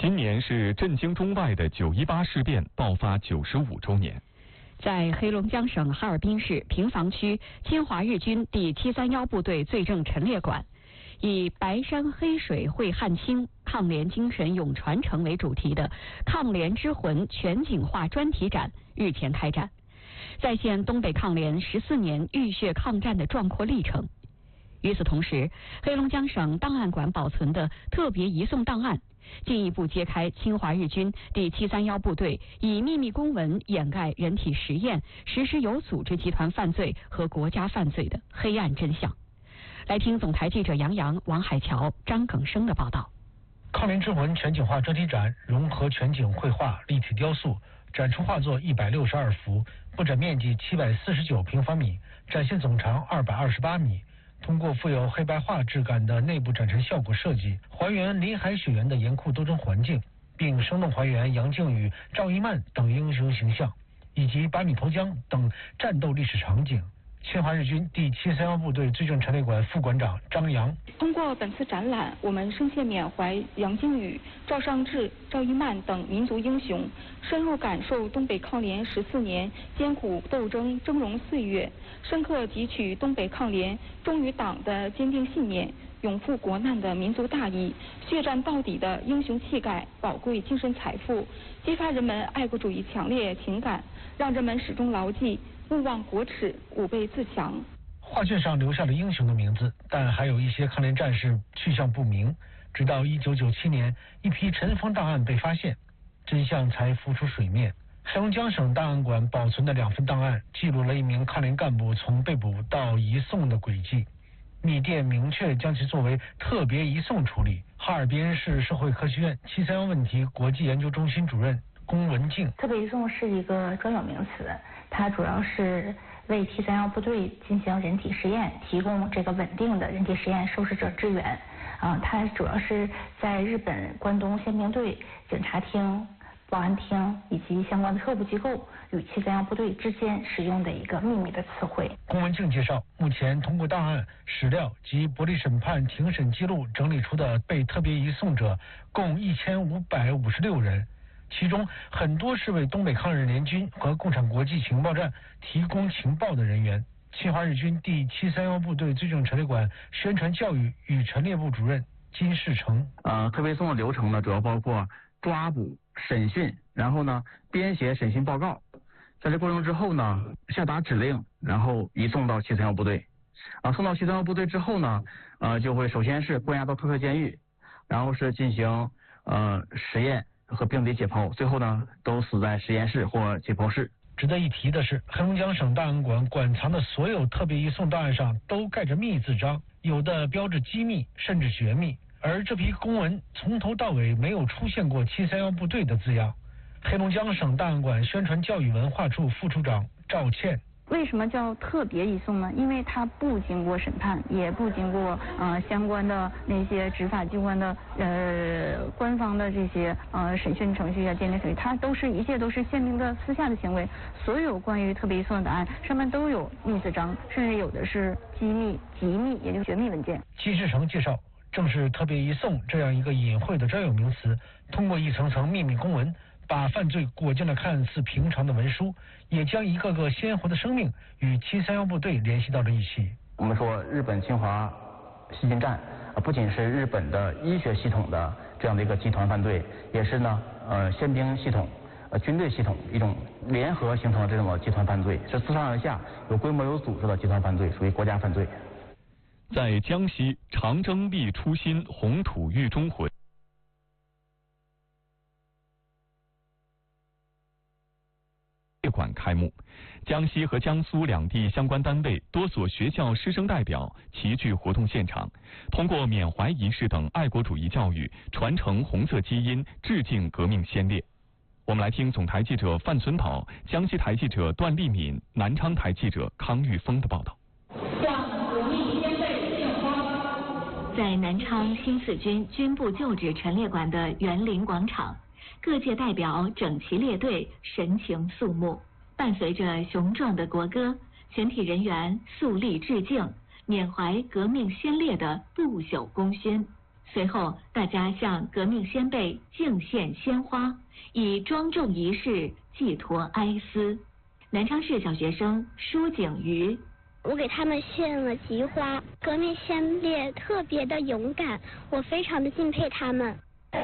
今年是震惊中外的9·18事变爆发95周年。 在黑龙江省哈尔滨市平房区侵华日军第731部队罪证陈列馆，以白山黑水会汉卿，抗联精神永传承为主题的抗联之魂全景化专题展日前开展，再现东北抗联14年浴血抗战的壮阔历程。与此同时，黑龙江省档案馆保存的特别移送档案，进一步揭开侵华日军第731部队以秘密公文掩盖人体实验，实施有组织集团犯罪和国家犯罪的黑暗真相。来听总台记者杨洋、王海桥、张耿生的报道。 抗联之魂全景化专题展融合全景绘画、立体雕塑，展出画作162幅，布展面积749平方米，展现总长228米。通过富有黑白画质感的内部展陈效果设计，还原林海雪原的严酷斗争环境，并生动还原杨靖宇、赵一曼等英雄形象，以及八米头江等战斗历史场景。侵华日军第731部队罪证陈列馆副馆长张扬： 通过本次展览，我们深切缅怀杨靖宇、赵尚志、赵一曼等民族英雄，深入感受东北抗联14年艰苦斗争峥嵘岁月，深刻汲取东北抗联忠于党的坚定信念、永负国难的民族大义、血战到底的英雄气概、宝贵精神财富，激发人们爱国主义强烈情感，让人们始终牢记勿忘国耻，吾辈自强。 画卷上留下了英雄的名字，但还有一些抗联战士去向不明。直到1997年，一批尘封档案被发现，真相才浮出水面。黑龙江省档案馆保存的2份档案，记录了一名抗联干部从被捕到移送的轨迹。密电明确将其作为特别移送处理。哈尔滨市社会科学院731问题国际研究中心主任龚文静： 特别移送是一个专有名词，它主要是为731部队进行人体实验提供这个稳定的人体实验受试者支援。它主要是在日本关东宪兵队、警察厅、保安厅以及相关的特务机构与731部队之间使用的一个秘密的词汇。 龚文静介绍，目前通过档案、史料及伯利审判庭审记录整理出的被特别移送者共1556人，其中很多是为东北抗日联军和共产国际情报站提供情报的人员。侵华日军第731部队罪证陈列馆宣传教育与陈列部主任金世成： 特别移送的流程呢，主要包括抓捕、审讯，然后呢编写审讯报告，在这过程之后呢下达指令，然后移送到731部队。送到731部队之后呢，就会首先是关押到特色监狱，然后是进行实验和病理解剖，最后呢都死在实验室或解剖室。 值得一提的是，黑龙江省档案馆馆藏的所有特别移送档案上都盖着密字章，有的标志机密甚至绝密，而这批公文从头到尾没有出现过731部队的字样。黑龙江省档案馆宣传教育文化处副处长赵倩： 为什么叫特别移送呢？因为它不经过审判，也不经过相关的那些执法机关的官方的这些审讯程序啊、鉴定程序，它一切都是限定的私下的行为。所有关于特别移送的档案上面都有密字章，甚至有的是机密、极密，也就是绝密文件。 金世成介绍，正是特别移送这样一个隐晦的专有名词，通过一层层秘密公文，把犯罪裹进了看似平常的文书，也将一个个鲜活的生命与731部队联系到了一起。 我们说日本侵华西进战不仅是日本的医学系统的这样的一个集团犯罪，也是呢宪兵系统、军队系统一种联合形成的这种集团犯罪，是自上而下有规模有组织的集团犯罪，属于国家犯罪。 在江西长征力初心，红土育中魂馆开幕，江西和江苏两地相关单位、多所学校师生代表齐聚活动现场，通过缅怀仪式等爱国主义教育，传承红色基因，致敬革命先烈。我们来听总台记者范存宝、江西台记者段丽敏、南昌台记者康玉峰的报道。 向革命先辈献花。在南昌新四军军部旧址陈列馆的园林广场，各界代表整齐列队，神情肃穆，伴随着雄壮的国歌，全体人员肃立致敬，缅怀革命先烈的不朽功勋。 随后，大家向革命先辈敬献鲜花，以庄重仪式寄托哀思。南昌市小学生舒景瑜， 我给他们献了菊花。革命先烈特别的勇敢，我非常的敬佩他们。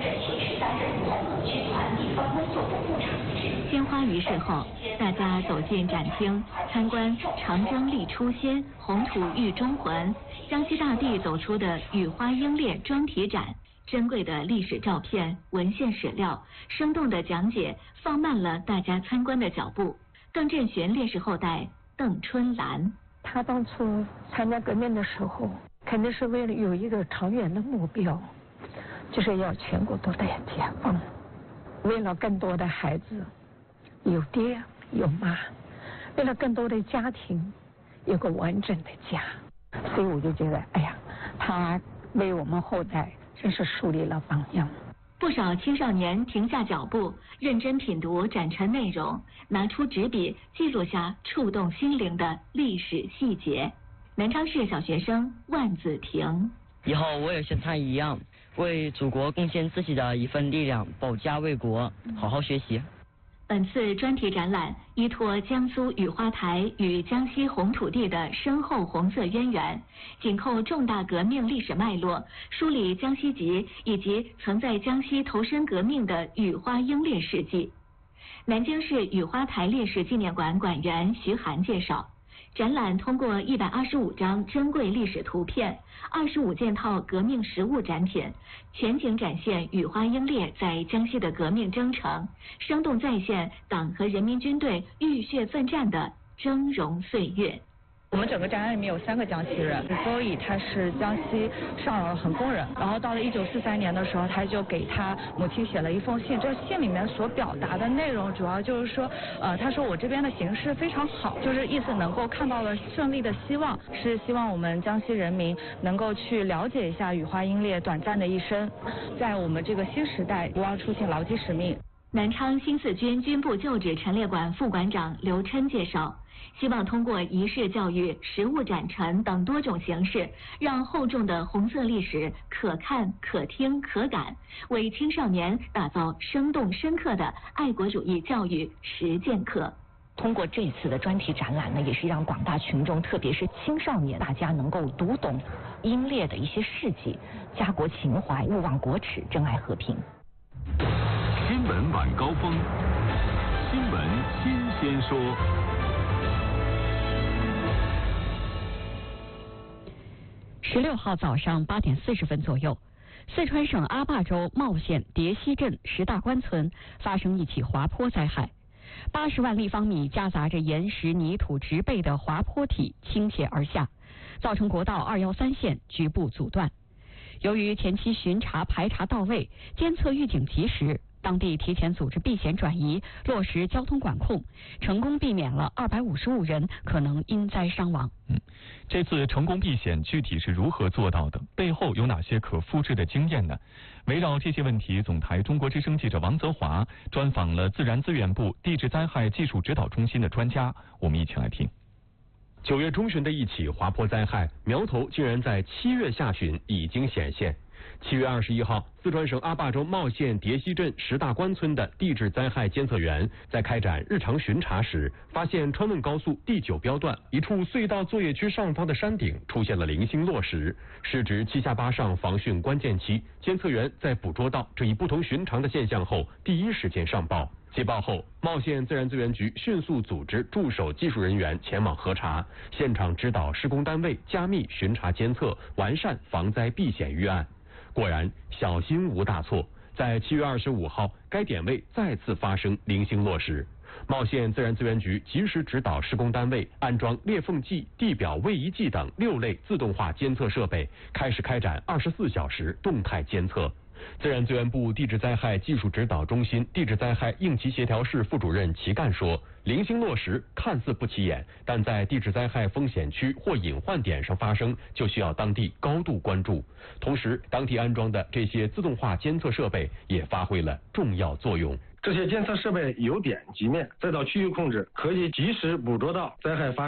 鲜花仪式后，大家走进展厅，参观长征立初心，红土育中魂，江西大地走出的雨花英烈专题展。珍贵的历史照片、文献史料，生动的讲解，放慢了大家参观的脚步。邓振寻烈士后代邓春兰， 他当初参加革命的时候，肯定是为了有一个长远的目标，就是要全国都得解放，为了更多的孩子有爹有妈，为了更多的家庭有个完整的家，所以我就觉得，哎呀，他为我们后代真是树立了榜样。 不少青少年停下脚步，认真品读展陈内容，拿出纸笔记录下触动心灵的历史细节。南昌市小学生万子婷， 以后我也像他一样，为祖国贡献自己的一份力量，保家卫国，好好学习。 本次专题展览依托江苏雨花台与江西红土地的深厚红色渊源，紧扣重大革命历史脉络，梳理江西籍以及曾在江西投身革命的雨花英烈事迹。南京市雨花台烈士纪念馆馆员徐涵介绍，展览通过125张珍贵历史图片、25件套革命实物展品，全景展现雨花英烈在江西的革命征程，生动再现党和人民军队浴血奋战的峥嵘岁月。 我们整个展览里面有3个江西人，周乙他是江西上衡工人，然后到了1943年的时候，他就给他母亲写了一封信，这信里面所表达的内容主要就是说，他说我这边的形势非常好，就是意思能够看到了胜利的希望，是希望我们江西人民能够去了解一下雨花英烈短暂的一生，在我们这个新时代不忘初心，牢记使命。 南昌新四军军部旧址陈列馆副馆长刘琛介绍，希望通过仪式教育、实物展陈等多种形式，让厚重的红色历史可看、可听、可感，为青少年打造生动深刻的爱国主义教育实践课。 通过这次的专题展览呢，也是让广大群众，特别是青少年，大家能够读懂英烈的一些事迹，家国情怀，勿忘国耻，珍爱和平。 新闻晚高峰，新闻新鲜说。 16号早上8点40分左右，四川省阿坝州茂县蝶溪镇石大关村发生一起滑坡灾害，80万立方米夹杂着岩石、泥土、植被的滑坡体倾泻而下，造成国道213线局部阻断。由于前期巡查排查到位，监测预警及时，当地提前组织避险转移，落实交通管控，成功避免了255人可能因灾伤亡。 这次成功避险具体是如何做到的？背后有哪些可复制的经验呢？围绕这些问题，总台中国之声记者王泽华专访了自然资源部地质灾害技术指导中心的专家，我们一起来听。 9月中旬的一起滑坡灾害，苗头竟然在7月下旬已经显现。7月21号，四川省阿坝州茂县蝶溪镇石大关村的地质灾害监测员在开展日常巡查时，发现川汶高速第9标段一处隧道作业区上方的山顶出现了零星落石，是指7下8上防汛关键期。监测员在捕捉到这一不同寻常的现象后，第一时间上报。接报后，茂县自然资源局迅速组织驻守技术人员前往核查，现场指导施工单位加密巡查监测，完善防灾避险预案。果然，小心无大错。在7月25号，该点位再次发生零星落石。茂县自然资源局及时指导施工单位安装裂缝计、地表位移计等6类自动化监测设备，开始开展24小时动态监测。自然资源部地质灾害技术指导中心地质灾害应急协调室副主任齐干说，零星落石看似不起眼，但在地质灾害风险区或隐患点上发生，就需要当地高度关注。同时，当地安装的这些自动化监测设备也发挥了重要作用。 这些监测设备由点及面，再到区域控制，可以及时捕捉到灾害发